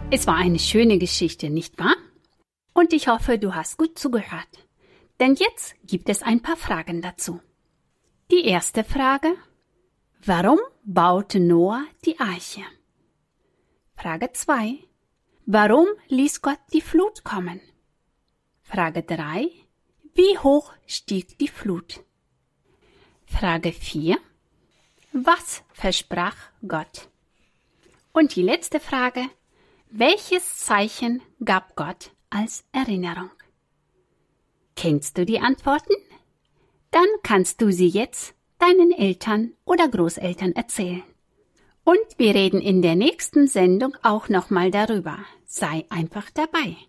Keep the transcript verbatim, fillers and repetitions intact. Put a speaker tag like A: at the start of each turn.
A: Es war eine schöne Geschichte, nicht wahr? Und ich hoffe, du hast gut zugehört. Denn jetzt gibt es ein paar Fragen dazu. Die erste Frage: Warum baute Noah die Arche? Frage zwei: Warum ließ Gott die Flut kommen? Frage drei: Wie hoch stieg die Flut? Frage vier: Was versprach Gott? Und die letzte Frage: Welches Zeichen gab Gott als Erinnerung? Kennst du die Antworten? Dann kannst du sie jetzt deinen Eltern oder Großeltern erzählen. Und wir reden in der nächsten Sendung auch nochmal darüber. Sei einfach dabei.